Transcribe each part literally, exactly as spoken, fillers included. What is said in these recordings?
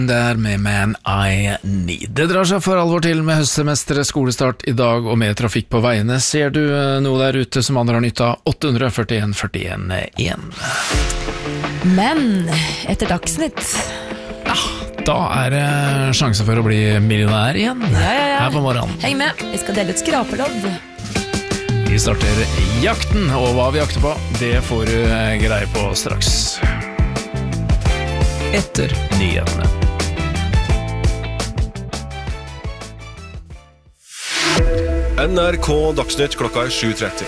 Der med Man I Need. Det drar seg for alvor til med høstsemesteret, skolestart i dag og med trafikk på veiene. Ser du noe der ute som andre har nytt av? åtte førti førti én. Men etter Dagsnytt, ja, da er det sjanse for å bli millionær igjen. Ja, ja, ja. Her på morgenen. Heng med, vi skal dele ut skrapelodd. Vi starter jakten, og hva vi jakter på, det får du greie på straks. Etter nyhetene. N R K Dagsnytt klokka er sju tretti.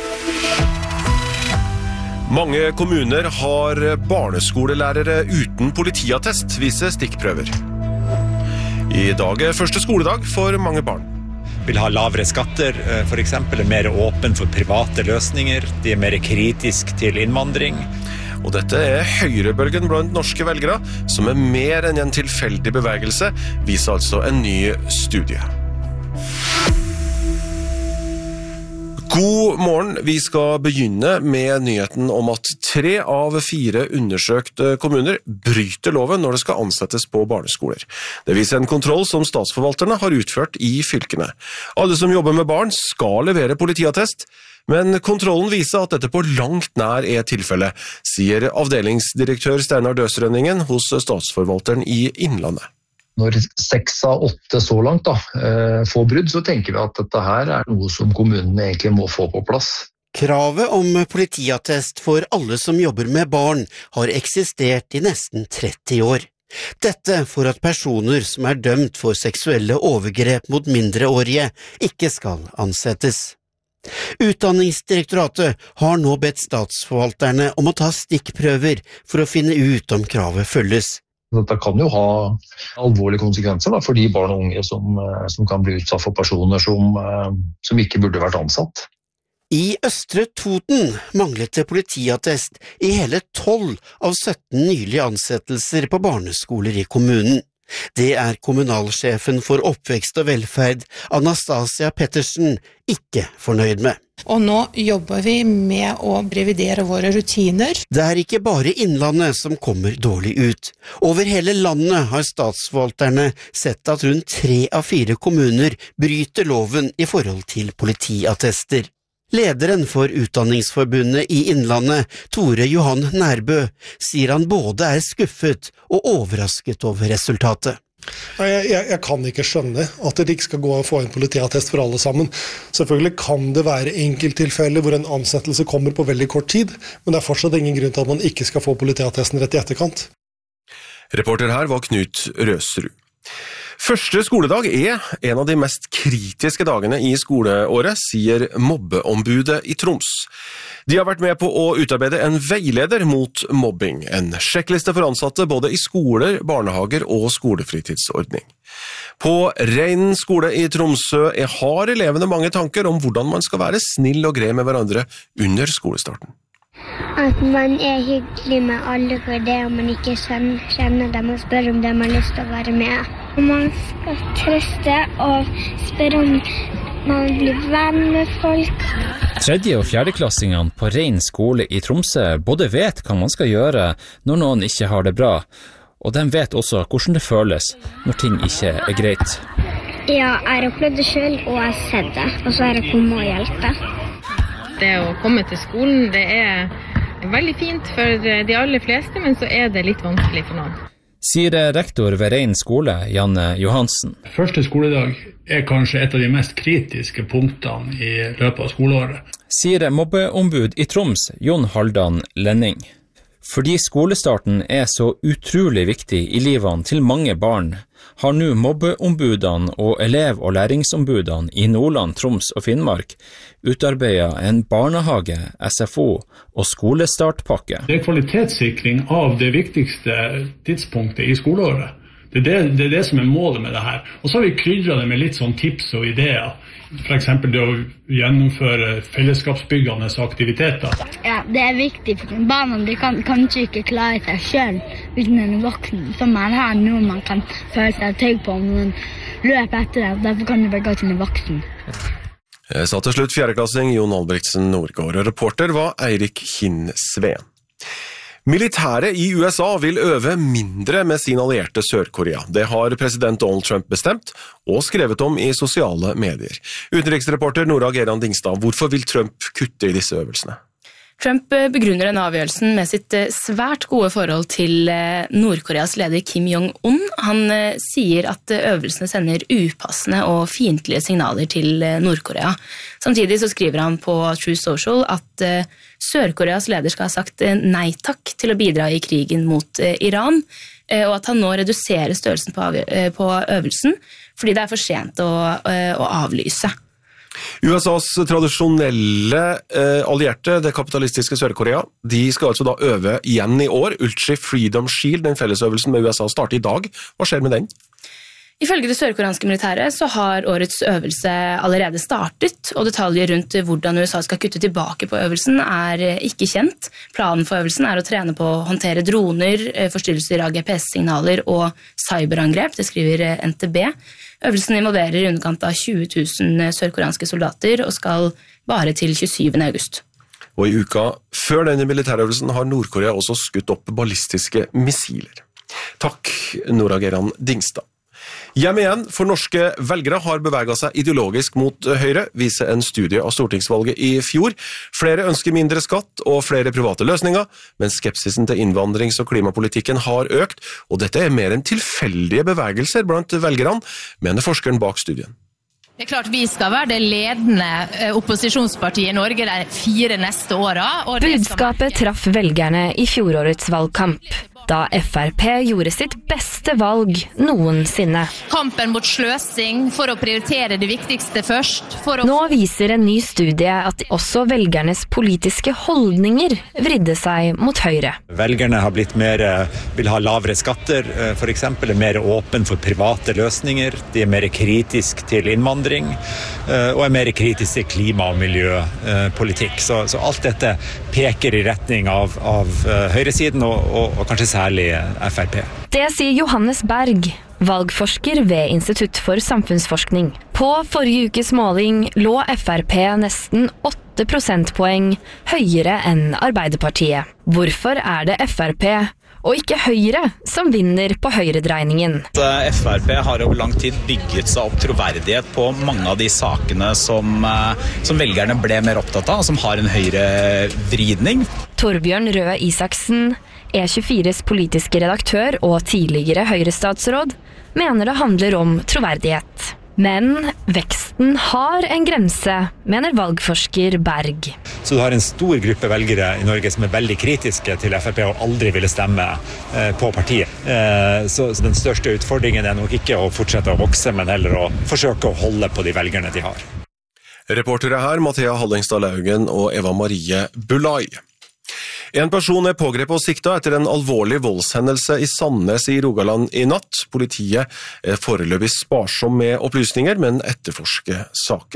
Mange kommuner har barneskolelærere uten politiattest, viser stikkprøver. I dag er første skoledag for mange barn. Vil ha lavere skatter, for eksempel er mer åpen for private løsninger, de er mer kritisk til innvandring. Og dette er høyrebølgen blant norske velgere, som er mer enn en tilfeldig bevegelse, viser altså en ny studie. God morgen, vi skal begynne med nyheten om at tre av fire undersøkte kommuner bryter loven når det skal ansettes på barneskoler. Det viser en kontroll som statsforvalterne har utført i fylkene. Alle som jobber med barn skal levere politiattest, men kontrollen viser at dette på langt nær er tilfellet, sier avdelingsdirektør Steinar Døsrønningen hos statsforvalteren i Innlandet. Når seks av åtte så langt da, får brudd, så tenker vi at dette her er noe som kommunene egentlig må få på plass. Kravet om politiattest for alle som jobber med barn har eksistert i nesten tretti år. Dette for at personer som er dømt for seksuelle overgrep mot mindreårige ikke skal ansettes. Utdanningsdirektoratet har nå bedt statsforvalterne om å ta stikkprøver for å finne ut om kravet følges. Dette kan jo ha alvorlige konsekvenser da, for de barn og unge som, som kan bli utsatt for personer som, som ikke burde vært ansatt. I Østre Toten manglet det politiattest i hele tolv av sytten nylige ansettelser på barneskoler i kommunen. Det er kommunalsjefen for oppvekst og velferd, Anastasia Pettersen, ikke fornøyd med. Og nå jobber vi med å revidere våre rutiner. Det er ikke bare Innlandet som kommer dårlig ut. Over hele landet har statsforvalterne sett at rundt tre av fire kommuner bryter loven i forhold til politiattester. Lederen for Utdanningsforbundet i Innlandet, Tore Johan Nærbø, sier han både er skuffet og overrasket over resultatet. Jeg, jeg, jeg kan ikke skjønne at det ikke skal gå å få en politiattest for alle sammen. Selvfølgelig kan det være enkelttilfeller hvor en ansettelse kommer på veldig kort tid, men det er fortsatt ingen grunn til at man ikke skal få politiattesten rett i etterkant. Reporter her var Knut Røsrud. Første skoledag er en av de mest kritiske dagene i skoleåret, sier mobbeombudet i Troms. De har vært med på å utarbeide en veileder mot mobbing, en sjekkliste for ansatte både i skoler, barnehager og skolefritidsordning. På Reinen skole i Tromsø har elevene mange tanker om hvordan man skal være snill og grei med hverandre under skolestarten. At man er hyggelig med alle for det, om man ikke kjenner dem og spør om det man har lyst til å være med. Man skal trøste og spørre om man blir venn med folk. Tredje- og fjerdeklassingene på Rein skole i Tromsø både vet hva man skal gjøre når noen ikke har det bra, og de vet også hvordan det føles når ting ikke er greit. Ja, jeg har opplevd det selv, og jeg har sett det, og så har jeg kommet og hjulpet. Det å komme til skolen, det er veldig fint for de aller fleste, men så er det litt vanskelig for noen. Sier rektor ved Rein skole, Janne Johansen. Første skoledag er kanskje et av de mest kritiske punktene i løpet av skoleåret. Sier mobbeombud i Troms, Jon Haldan Lenning. Fordi skolestarten er så utrolig viktig i livene til mange barn, har nå mobbeombudene og elev- og læringsombudene i Nordland, Troms og Finnmark utarbeidet en barnehage, S F O og skolestartpakke. Det er kvalitetssikring av det viktigste tidspunktet i skoleåret. Det er det, det er det som er målet med det her. Og så har vi krydret det med litt sånn tips og ideer. For eksempel det å gjennomføre fellesskapsbyggende aktiviteter. Ja, det er viktig for barna. De kan kanskje ikke klare seg selv uten en voksen. Så man har noen man kan føle seg trygg på om noen løper etter det. Derfor kan det være godt til en voksen. Jeg sa til slutt fjerdeklassing Jon Albrechtsen Nordgård, og reporter var Eirik Kinn Sveen. Militæret i U S A vil øve mindre med sin allierte Sør-Korea. Det har president Donald Trump bestemt, og skrevet om i sosiale medier. Utenriksreporter Nora Geran Dingstad, hvorfor vil Trump kutte i disse øvelsene? Trump begrunner den avgjørelsen med sitt svært gode forhold til Nord-Koreas leder Kim Jong-un. Han sier at øvelsene sender upassende og fiendtlige signaler til Nord-Korea. Samtidig så skriver han på True Social at Sør-Koreas leder skal ha sagt nei takk til å bidra i krigen mot Iran, og at han nå reduserer størrelsen på øvelsen fordi det er for sent å, å avlyse. U S A's tradisjonelle eh, allierte, det kapitalistiske Sør-Korea, de skal altså da øve igjen i år. Ulchi Freedom Shield, den fellesøvelsen med U S A, starter i dag. Hva skjer med den? Ifølge det sørkoreanske militæret så har årets øvelse allerede startet, og detaljer rundt hvordan U S A skal kutte tilbake på øvelsen er ikke kjent. Planen for øvelsen er å trene på å håndtere droner, forstyrrelser av G P S-signaler og cyberangrep, det skriver N T B. Øvelsen involverer i underkant av tjue tusen sørkoreanske soldater og skal vare til tjuesyvende august. Og i uka før denne militærøvelsen har Nord-Korea også skutt opp ballistiske missiler. Takk, Nora Geran Dingstad. Hjem igjen for norske velgere har beveget seg ideologisk mot Høyre, viser en studie av stortingsvalget i fjor. Flere ønsker mindre skatt og flere private løsninger, men skepsisen til innvandrings- og klimapolitikken har økt, og dette er mer enn tilfeldige bevegelser blant velgerne, mener forskeren bak studien. Det er klart vi skal være det ledende opposisjonspartiet i Norge de fire neste årene. Budskapet traff velgerne i fjorårets valgkamp, da F R P gjorde sitt beste valg noensinne. Kampen mot sløsing for å prioritere det viktigste først. For å... Nå viser en ny studie at også velgernes politiske holdninger vridde seg mot Høyre. Velgerne har blitt mer, vil ha lavere skatter, for eksempel er mer åpen for private løsninger. De er mer kritisk til innvandring, og er mer kritisk til klima- og miljøpolitikk. Så, så alt dette peker i retning av, av høyresiden, og, og, og kanskje særlig F R P. Det sier Johannes Berg, valgforsker ved Institutt for samfunnsforskning. På forrige ukes måling lå F R P nesten åtte prosentpoeng høyere enn Arbeiderpartiet. Hvorfor er det F R P og ikke Høyre som vinner på høyredreiningen? F R P har over lang tid bygget seg opp troverdighet på mange av de sakene som, som velgerne ble mer opptatt av, og som har en høyrevridning. Torbjørn Røe Isaksen, E tjuefires politiske redaktør og tidligere Høyre-statsråd, mener det handler om troverdighet. Men veksten har en grense, mener valgforsker Berg. Så du har en stor gruppe velgere i Norge som er veldig kritiske til F R P og aldri ville stemme på partiet. Så den største utfordringen er nok ikke å fortsette å vokse, men heller å forsøke å holde på de velgerne de har. Reportere her, Mathea Hallengstad Laugen og Eva Marie Bulai. En person er pågrepet og siktet etter en alvorlig voldshendelse i Sandnes i Rogaland i natt. Politiet er foreløpig sparsom med opplysninger, men etterforsker saken.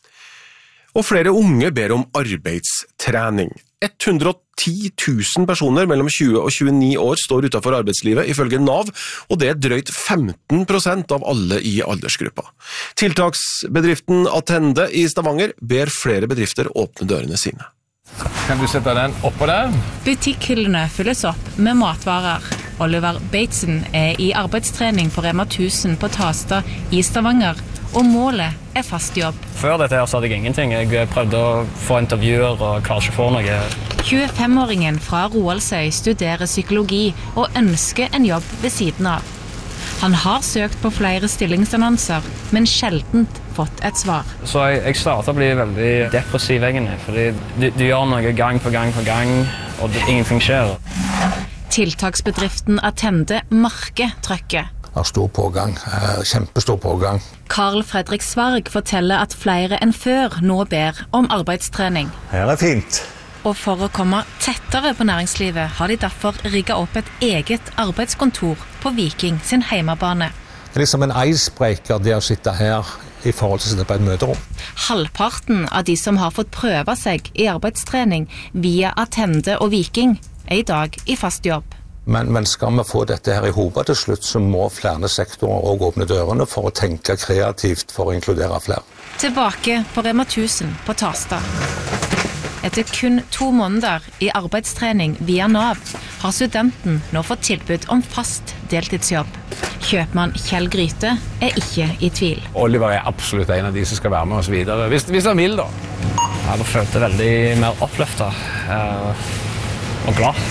Og flere unge ber om arbeidstrening. hundre og ti tusen personer mellom tjue og tjueni år står utenfor arbeidslivet ifølge Nav, og det er drøyt femten prosent av alle i aldersgruppa. Tiltaksbedriften Attende i Stavanger ber flere bedrifter åpne dørene sine. Kan du sette den oppå der? Butikkhyllene fylles opp med matvarer. Oliver Bateson er i arbeidstrening på Rema tusen på Tasta i Stavanger, og målet er fast jobb. Før dette her så hadde jeg ingenting. Jeg prøvde å få intervjuer og klarer ikke å få noe. tjuefem-åringen fra Roaldsøy studerer psykologi og ønsker en jobb ved siden av. Han har søkt på flere stillingsannonser, men sjeldent fått et svar. Så jeg, jeg startet å bli veldig depressiv egentlig, fordi du, du gjør noe gang på gang på gang, og det, ingenting skjer. Tiltaksbedriften Attende marker trøkket. Det er stor pågang, kjempestor pågang. Karl Fredrik Svarg forteller at flere enn før nå ber om arbeidstrening. Her er fint. Og for å komme tettere på næringslivet har de derfor rigget opp et eget arbeidskontor på Viking sin heimebane. Det er liksom en icebreaker det å sitte her i forhold til å sitte på et møterom. Halvparten av de som har fått prøve seg i arbeidstrening via Attende og Viking er i dag i fast jobb. Men, men skal vi få dette her i hodet til slutt, så må flere sektorer også åpne dørene for å tenke kreativt for å inkludere flere. Tilbake på Rema tusen på Tasta. Etter kun to måneder i arbeidstrening via Nav har studenten nå fått tilbud om fast deltidsjobb. Kjøpmann Kjell Gryte er ikke i tvil. Oliver er absolutt en av de som skal være med oss videre, hvis, hvis han vil da. Jeg følte veldig mer oppløftet eh, og glad.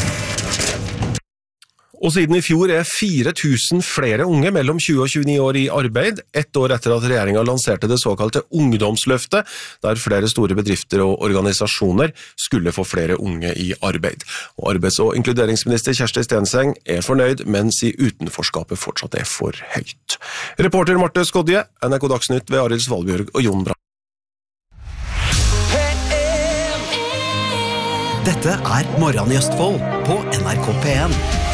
Og siden i fjor er fire tusen flere unge mellom tjue og tjueni år i arbeid, ett år etter at regjeringen lanserte det såkalte ungdomsløftet, der flere store bedrifter og organisasjoner skulle få flere unge i arbeid. Og arbeids- og inkluderingsminister Kjersti Stenseng er fornøyd, mens i utenforskapet fortsatt er for høyt. Reporter Marte Skodje, N R K Dagsnytt ved Arild Svalbjørg og Jon Brandt. Dette er Morgen i Østfold på N R K P en.